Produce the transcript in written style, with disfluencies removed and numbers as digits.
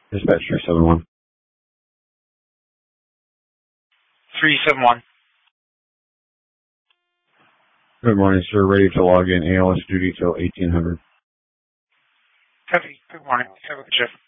Dispatch 371. 371. Good morning, sir. Ready to log in ALS duty till 1800. Copy. Good morning. Have a good shift.